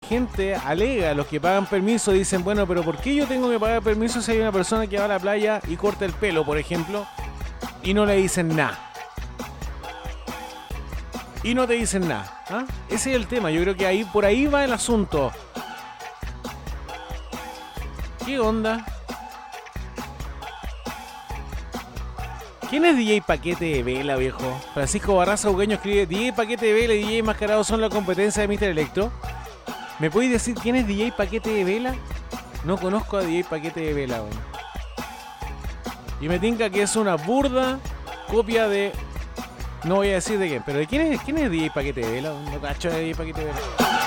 gente alega, los que pagan permiso dicen, bueno, pero ¿por qué yo tengo que pagar permiso si hay una persona que va a la playa y corta el pelo, por ejemplo, y no le dicen nada? Y no te dicen nada. ¿Ah? Ese es el tema, yo creo que por ahí va el asunto. ¿Qué onda? ¿Quién es DJ Paquete de Vela, viejo? Francisco Barraza Ugueño escribe: DJ Paquete de Vela y DJ Mascarado son la competencia de Mr. Electro. ¿Me podéis decir quién es DJ Paquete de Vela? No conozco a DJ Paquete de Vela, bueno. Y me tinca que es una burda copia de... No voy a decir de quién, pero ¿de quién es DJ Paquete de Vela? No cacho de DJ Paquete de Vela.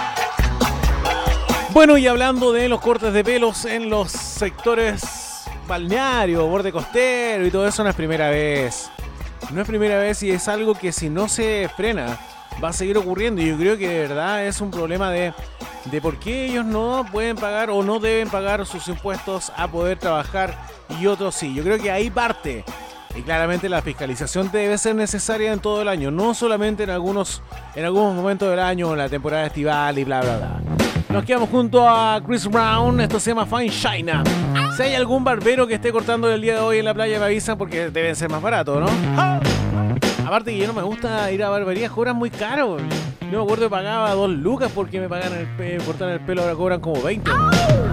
Bueno, y hablando de los cortes de pelos en los sectores balneario, borde costero y todo eso, no es primera vez. No es primera vez y es algo que si no se frena va a seguir ocurriendo. Y yo creo que de verdad es un problema de por qué ellos no pueden pagar o no deben pagar sus impuestos a poder trabajar y otros sí. Yo creo que ahí parte. Y claramente la fiscalización debe ser necesaria en todo el año, no solamente en algunos momentos del año, en la temporada estival y bla bla bla. Nos quedamos junto a Chris Brown. Esto se llama Fine China. Si hay algún barbero que esté cortando el día de hoy en la playa, me avisan porque deben ser más baratos, ¿no? Aparte que yo no me gusta ir a barberías, cobran muy caro. Yo me acuerdo que pagaba 2 lucas porque me pagan cortar el pelo, ahora cobran como 20.